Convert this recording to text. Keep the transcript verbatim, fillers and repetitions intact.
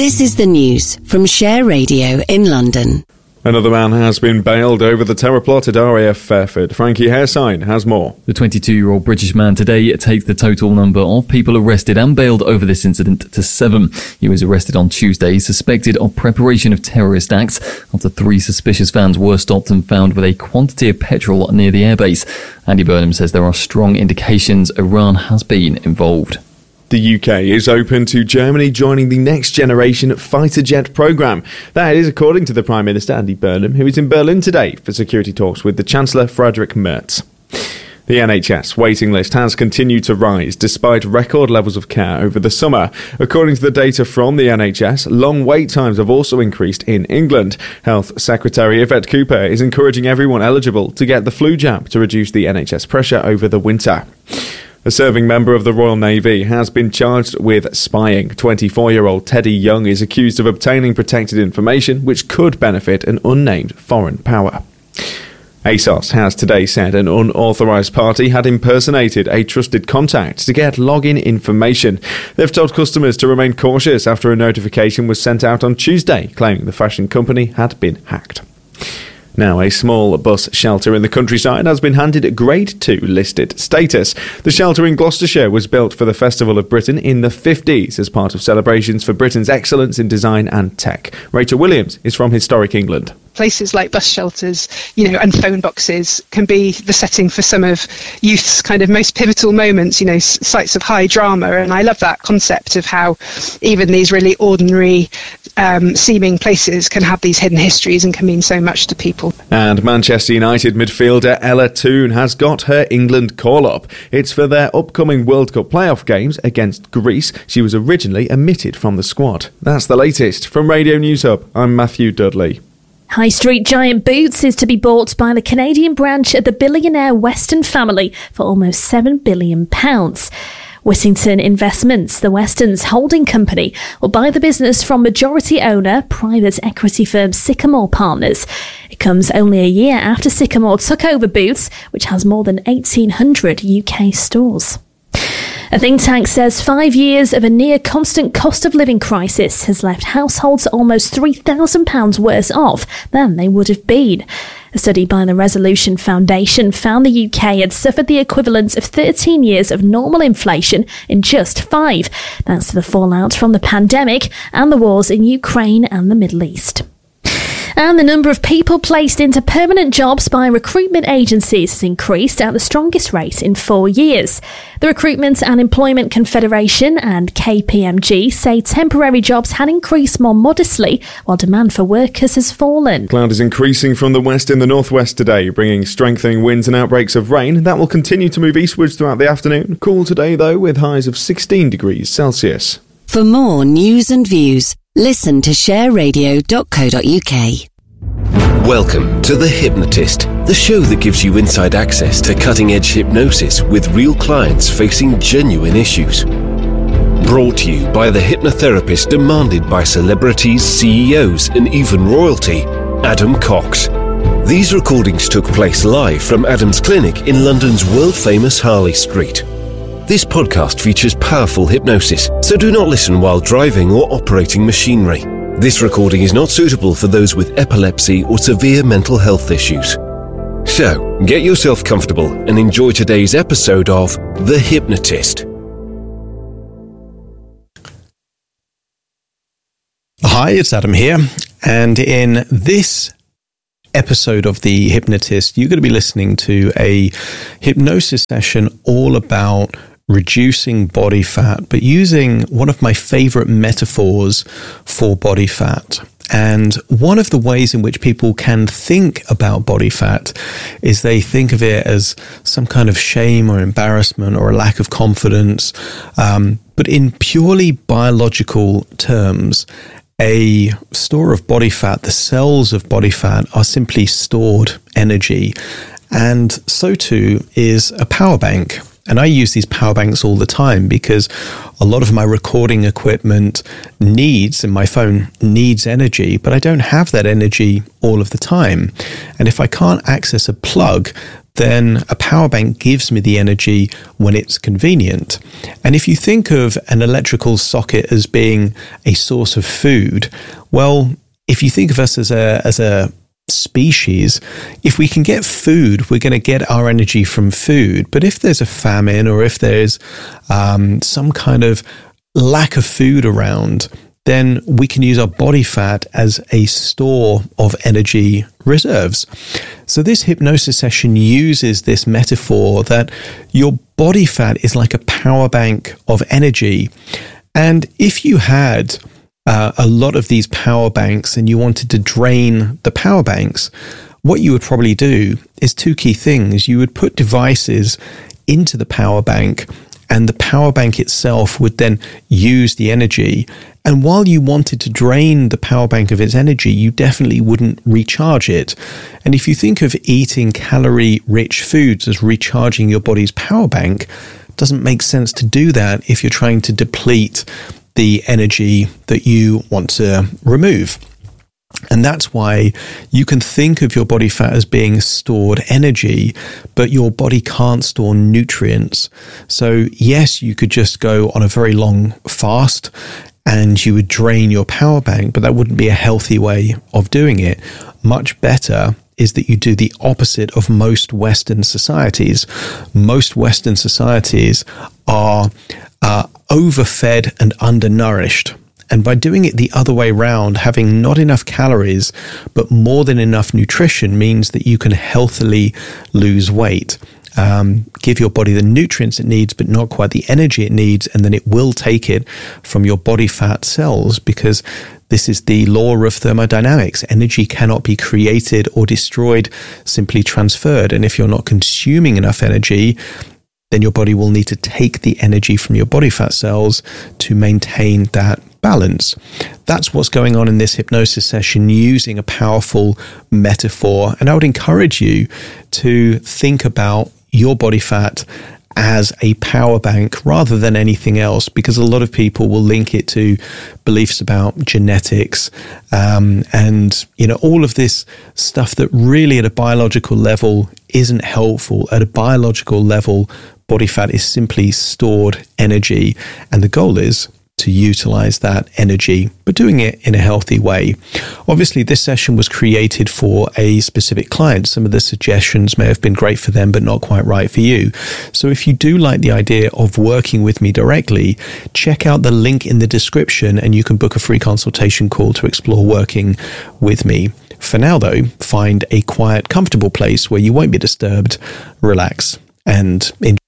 This is the news from Share Radio in London. Another man has been bailed over the terror plot at R A F Fairford. Frankie Haresign has more. The twenty-two-year-old British man today takes the total number of people arrested and bailed over this incident to seven. He was arrested on Tuesday, suspected of preparation of terrorist acts, after three suspicious vans were stopped and found with a quantity of petrol near the airbase. Andy Burnham says there are strong indications Iran has been involved. The U K is open to Germany joining the Next Generation fighter jet programme. That is according to the Prime Minister, Andy Burnham, who is in Berlin today for security talks with the Chancellor, Friedrich Merz. The N H S waiting list has continued to rise despite record levels of care over the summer. According to the data from the N H S, long wait times have also increased in England. Health Secretary Yvette Cooper is encouraging everyone eligible to get the flu jab to reduce the N H S pressure over the winter. A serving member of the Royal Navy has been charged with spying. twenty-four-year-old Teddy Young is accused of obtaining protected information which could benefit an unnamed foreign power. ASOS has today said an unauthorised party had impersonated a trusted contact to get login information. They've told customers to remain cautious after a notification was sent out on Tuesday claiming the fashion company had been hacked. Now, a small bus shelter in the countryside has been handed Grade two listed status. The shelter in Gloucestershire was built for the Festival of Britain in the fifties as part of celebrations for Britain's excellence in design and tech. Rachel Williams is from Historic England. Places like bus shelters, you know, and phone boxes can be the setting for some of youth's kind of most pivotal moments, you know, sites of high drama. And I love that concept of how even these really ordinary um, seeming places can have these hidden histories and can mean so much to people. And Manchester United midfielder Ella Toone has got her England call-up. It's for their upcoming World Cup playoff games against Greece. She was originally omitted from the squad. That's the latest. From Radio News Hub, I'm Matthew Dudley. High street giant Boots is to be bought by the Canadian branch of the billionaire Weston family for almost seven billion pounds. Whittington Investments, the Weston's holding company, will buy the business from majority owner private equity firm Sycamore Partners. It comes only a year after Sycamore took over Boots, which has more than eighteen hundred U K stores. A think tank says five years of a near-constant cost of living crisis has left households almost three thousand pounds worse off than they would have been. A study by the Resolution Foundation found the U K had suffered the equivalent of thirteen years of normal inflation in just five, thanks to the fallout from the pandemic and the wars in Ukraine and the Middle East. And the number of people placed into permanent jobs by recruitment agencies has increased at the strongest rate in four years. The Recruitment and Employment Confederation and K P M G say temporary jobs had increased more modestly, while demand for workers has fallen. Cloud is increasing from the west in the northwest today, bringing strengthening winds and outbreaks of rain. That will continue to move eastwards throughout the afternoon. Cool today, though, with highs of sixteen degrees Celsius. For more news and views, listen to share radio dot co dot uk. Welcome to The Hypnotist, the show that gives you inside access to cutting-edge hypnosis with real clients facing genuine issues. Brought to you by the hypnotherapist demanded by celebrities, C E Os, and even royalty, Adam Cox. These recordings took place live from Adam's clinic in London's world-famous Harley Street. This podcast features powerful hypnosis, so do not listen while driving or operating machinery. This recording is not suitable for those with epilepsy or severe mental health issues. So, get yourself comfortable and enjoy today's episode of The Hypnotist. Hi, it's Adam here, and in this episode of The Hypnotist, you're going to be listening to a hypnosis session all about reducing body fat, but using one of my favorite metaphors for body fat. And one of the ways in which people can think about body fat is they think of it as some kind of shame or embarrassment or a lack of confidence. Um, but in purely biological terms, a store of body fat, the cells of body fat are simply stored energy. And so too is a power bank. And I use these power banks all the time because a lot of my recording equipment needs, and my phone needs energy, but I don't have that energy all of the time. And if I can't access a plug then a power bank gives me the energy when it's convenient. And if you think of an electrical socket as being a source of food, well, if you think of us as a as a species, if we can get food, we're going to get our energy from food. But if there's a famine, or if there's um, some kind of lack of food around, then we can use our body fat as a store of energy reserves. So this hypnosis session uses this metaphor that your body fat is like a power bank of energy. And if you had uh, a lot of these power banks and you wanted to drain the power banks, what you would probably do is two key things. You would put devices into the power bank, and the power bank itself would then use the energy. And while you wanted to drain the power bank of its energy, you definitely wouldn't recharge it. And if you think of eating calorie-rich foods as recharging your body's power bank, it doesn't make sense to do that if you're trying to deplete the energy that you want to remove. And that's why you can think of your body fat as being stored energy, but your body can't store nutrients. So yes, you could just go on a very long fast and you would drain your power bank, but that wouldn't be a healthy way of doing it. Much better is that you do the opposite of most Western societies. Most Western societies are uh, overfed and undernourished. And by doing it the other way around, having not enough calories, but more than enough nutrition, means that you can healthily lose weight. Um, give your body the nutrients it needs, but not quite the energy it needs, and then it will take it from your body fat cells, because this is the law of thermodynamics. Energy cannot be created or destroyed, simply transferred. And if you're not consuming enough energy, then your body will need to take the energy from your body fat cells to maintain that balance. That's what's going on in this hypnosis session, using a powerful metaphor. And I would encourage you to think about your body fat as a power bank rather than anything else, because a lot of people will link it to beliefs about genetics um, and, you know, all of this stuff that really at a biological level isn't helpful. At a biological level, body fat is simply stored energy, and the goal is to utilize that energy, but doing it in a healthy way. Obviously, this session was created for a specific client. Some of the suggestions may have been great for them, but not quite right for you. So if you do like the idea of working with me directly, check out the link in the description and you can book a free consultation call to explore working with me. For now, though, find a quiet, comfortable place where you won't be disturbed, relax, and enjoy.